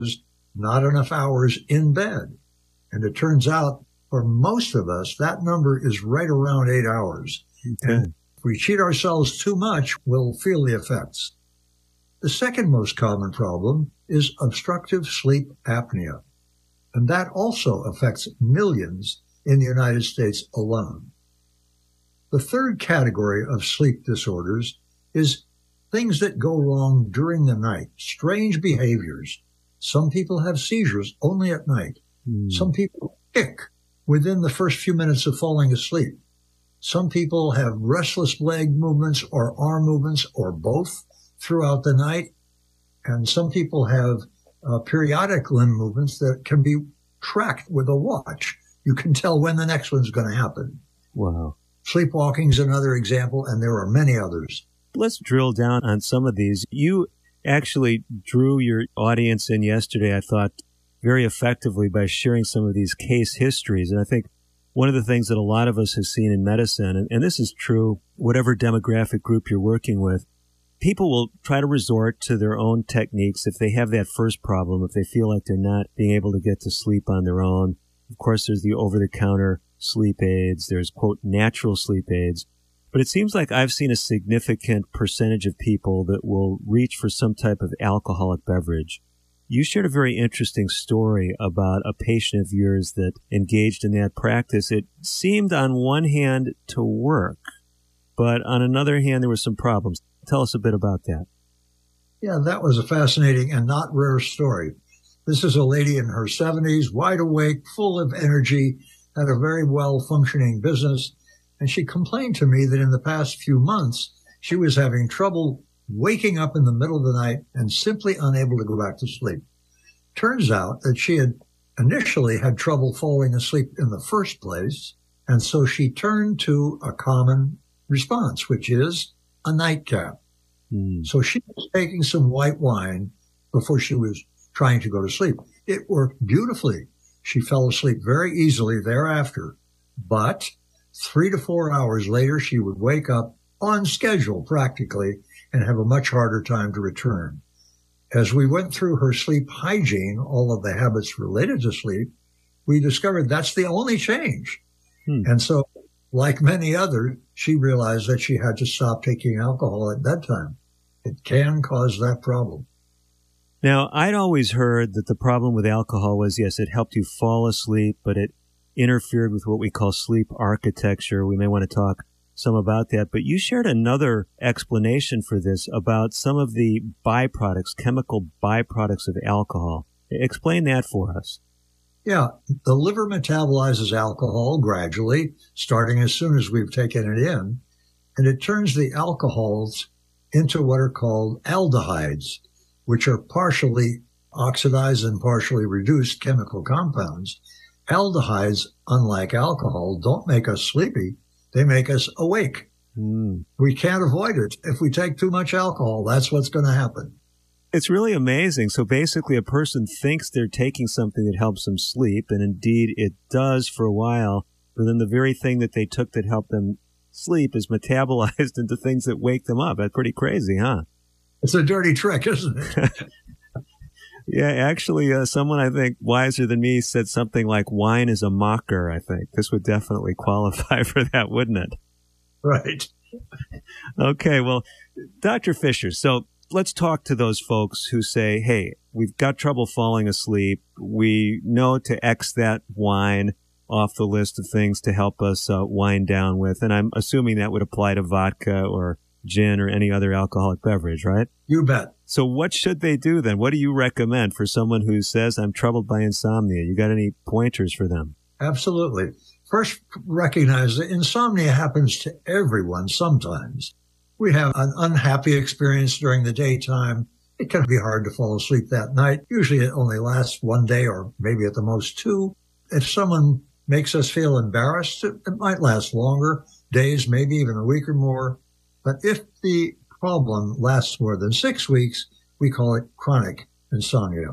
not enough hours in bed. And it turns out for most of us, that number is right around 8 hours. Okay. And if we cheat ourselves too much, we'll feel the effects. The second most common problem is obstructive sleep apnea. And that also affects millions in the United States alone. The third category of sleep disorders is things that go wrong during the night, strange behaviors. Some people have seizures only at night. Some people kick within the first few minutes of falling asleep. Some people have restless leg movements or arm movements or both throughout the night. And some people have periodic limb movements that can be tracked with a watch. You can tell when the next one's going to happen. Wow. Sleepwalking is another example, and there are many others. Let's drill down on some of these. You actually drew your audience in yesterday, I thought, very effectively by sharing some of these case histories. And I think one of the things that a lot of us have seen in medicine, and this is true, whatever demographic group you're working with, people will try to resort to their own techniques if they have that first problem, if they feel like they're not being able to get to sleep on their own. Of course, there's the over-the-counter sleep aids. There's, quote, natural sleep aids. But it seems like I've seen a significant percentage of people that will reach for some type of alcoholic beverage. You shared a very interesting story about a patient of yours that engaged in that practice. It seemed on one hand to work, but on another hand, there were some problems. Tell us a bit about that. Yeah, that was a fascinating and not rare story. This is a lady in her 70s, wide awake, full of energy, had a very well-functioning business. And she complained to me that in the past few months, she was having trouble waking up in the middle of the night and simply unable to go back to sleep. Turns out that she had initially had trouble falling asleep in the first place. And so she turned to a common response, which is a nightcap. So she was taking some white wine before she was trying to go to sleep. It worked beautifully. She fell asleep very easily thereafter. But 3 to 4 hours later, she would wake up on schedule practically and have a much harder time to return. As we went through her sleep hygiene, all of the habits related to sleep, we discovered that's the only change. And so, like many others, she realized that she had to stop taking alcohol at bedtime. It can cause that problem. Now, I'd always heard that the problem with alcohol was, yes, it helped you fall asleep, but it interfered with what we call sleep architecture. We may want to talk some about that, but you shared another explanation for this about some of the byproducts, chemical byproducts of alcohol. Explain that for us. Yeah, the liver metabolizes alcohol gradually, starting as soon as we've taken it in, and it turns the alcohols into what are called aldehydes, which are partially oxidized and partially reduced chemical compounds. Aldehydes, unlike alcohol, don't make us sleepy. They make us awake. We can't avoid it. If we take too much alcohol, that's what's going to happen. It's really amazing. So basically, a person thinks they're taking something that helps them sleep, and indeed it does for a while, but then the very thing that they took that helped them sleep is metabolized into things that wake them up. That's pretty crazy, huh? It's a dirty trick, isn't it? Yeah, actually, someone I think wiser than me said something like wine is a mocker, I think. This would definitely qualify for that, wouldn't it? Right. Okay, well, Dr. Fisher, so let's talk to those folks who say, hey, we've got trouble falling asleep. We know to X that wine off the list of things to help us wind down with. And I'm assuming that would apply to vodka or gin or any other alcoholic beverage, right? You bet. So what should they do then? What do you recommend for someone who says, I'm troubled by insomnia? You got any pointers for them? Absolutely. First, recognize that insomnia happens to everyone sometimes. We have an unhappy experience during the daytime. It can be hard to fall asleep that night. Usually it only lasts one day or maybe at the most 2. If someone makes us feel embarrassed, it might last longer, days, maybe even a week or more. But if the problem lasts more than 6 weeks, we call it chronic insomnia.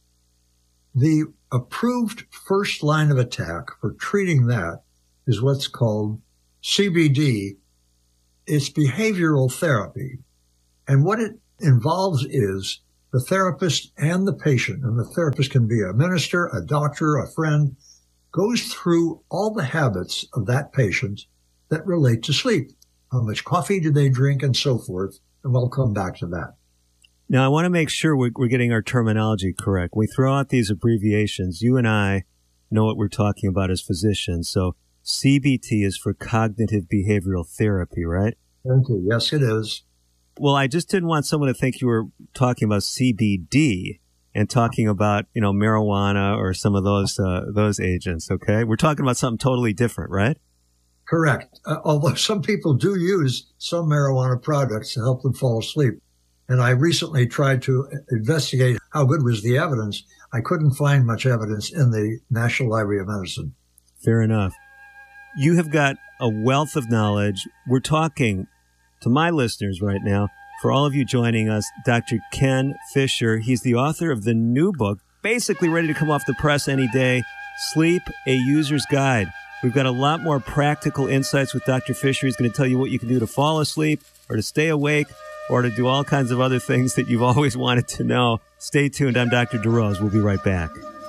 The approved first line of attack for treating that is what's called CBD. It's behavioral therapy. And what it involves is the therapist and the patient, and the therapist can be a minister, a doctor, a friend, goes through all the habits of that patient that relate to sleep. How much coffee do they drink and so forth, and we'll come back to that. Now, I want to make sure we're getting our terminology correct. We throw out these abbreviations. You and I know what we're talking about as physicians. So CBT is for cognitive behavioral therapy, right? Thank you. Yes, it is. Well, I just didn't want someone to think you were talking about CBD and talking about, marijuana or some of those agents, okay? We're talking about something totally different, right? Correct. Although some people do use some marijuana products to help them fall asleep. And I recently tried to investigate how good was the evidence. I couldn't find much evidence in the National Library of Medicine. Fair enough. You have got a wealth of knowledge. We're talking to my listeners right now. For all of you joining us, Dr. Ken Fisher, he's the author of the new book, basically ready to come off the press any day, Sleep, A User's Guide. We've got a lot more practical insights with Dr. Fisher. He's going to tell you what you can do to fall asleep or to stay awake or to do all kinds of other things that you've always wanted to know. Stay tuned. I'm Dr. DeRose. We'll be right back.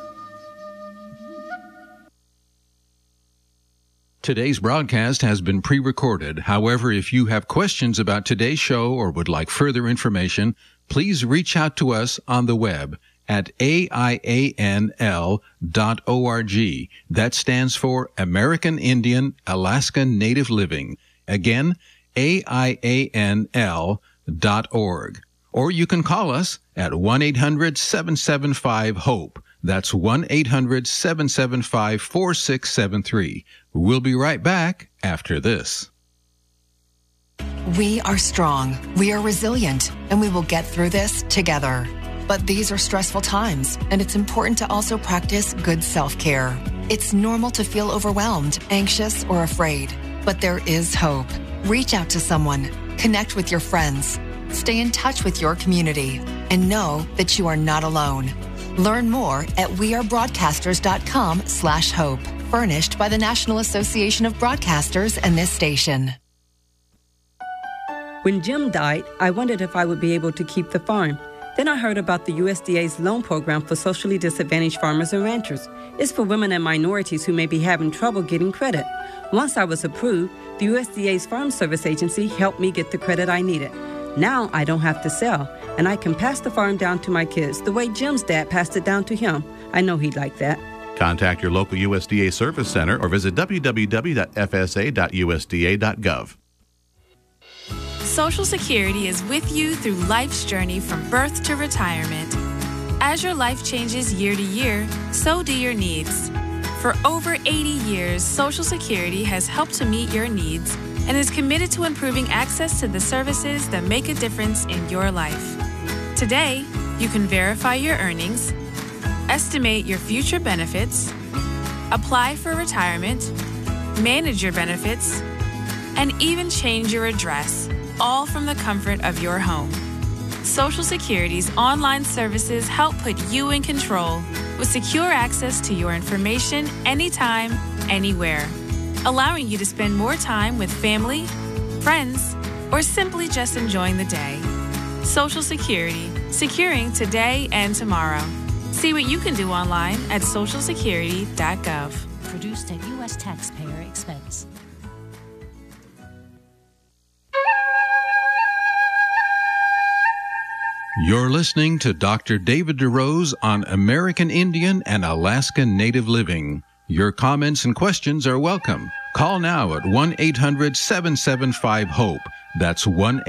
Today's broadcast has been pre-recorded. However, if you have questions about today's show or would like further information, please reach out to us on the web at AIANL.org. That stands for American Indian Alaska Native Living. Again, AIANL.org. Or you can call us at 1-800-775-HOPE. That's 1-800-775-4673. We'll be right back after this. We are strong, we are resilient, and we will get through this together. But these are stressful times, and it's important to also practice good self-care. It's normal to feel overwhelmed, anxious, or afraid, but there is hope. Reach out to someone, connect with your friends, stay in touch with your community, and know that you are not alone. Learn more at wearebroadcasters.com/hope. Furnished by the National Association of Broadcasters and this station. When Jim died, I wondered if I would be able to keep the farm. Then I heard about the USDA's loan program for socially disadvantaged farmers and ranchers. It's for women and minorities who may be having trouble getting credit. Once I was approved, the USDA's Farm Service Agency helped me get the credit I needed. Now I don't have to sell, and I can pass the farm down to my kids the way Jim's dad passed it down to him. I know he'd like that. Contact your local USDA Service Center or visit www.fsa.usda.gov. Social Security is with you through life's journey from birth to retirement. As your life changes year to year, so do your needs. For over 80 years, Social Security has helped to meet your needs and is committed to improving access to the services that make a difference in your life. Today, you can verify your earnings, estimate your future benefits, apply for retirement, manage your benefits, and even change your address, all from the comfort of your home. Social Security's online services help put you in control with secure access to your information anytime, anywhere, allowing you to spend more time with family, friends, or simply just enjoying the day. Social Security, securing today and tomorrow. See what you can do online at socialsecurity.gov. Produced at U.S. taxpayer expense. You're listening to Dr. David DeRose on American Indian and Alaska Native Living. Your comments and questions are welcome. Call now at 1-800-775-HOPE. That's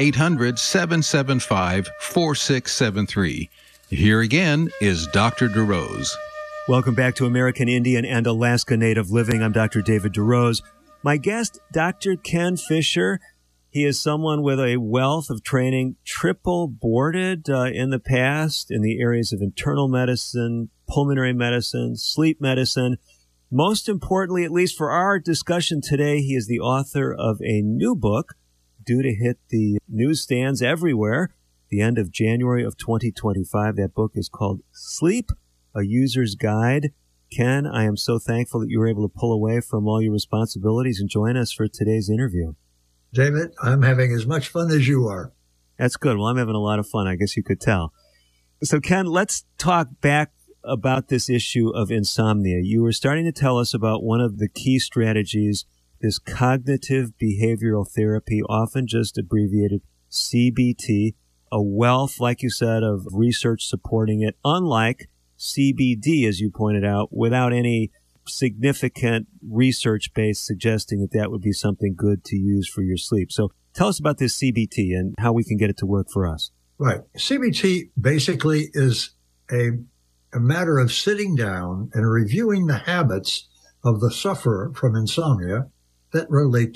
1-800-775-4673. Here again is Dr. DeRose. Welcome back to American Indian and Alaska Native Living. I'm Dr. David DeRose. My guest, Dr. Ken Fisher. He is someone with a wealth of training, triple boarded in the past in the areas of internal medicine, pulmonary medicine, sleep medicine. Most importantly, at least for our discussion today, he is the author of a new book due to hit the newsstands everywhere the end of January of 2025. That book is called Sleep, A User's Guide. Ken, I am so thankful that you were able to pull away from all your responsibilities and join us for today's interview. David, I'm having as much fun as you are. That's good. Well, I'm having a lot of fun. I guess you could tell. So, Ken, let's talk back about this issue of insomnia. You were starting to tell us about one of the key strategies, this cognitive behavioral therapy, often just abbreviated CBT, a wealth, like you said, of research supporting it, unlike CBD, as you pointed out, without any significant research base suggesting that that would be something good to use for your sleep. So tell us about this CBT and how we can get it to work for us. Right. CBT basically is a matter of sitting down and reviewing the habits of the sufferer from insomnia that relate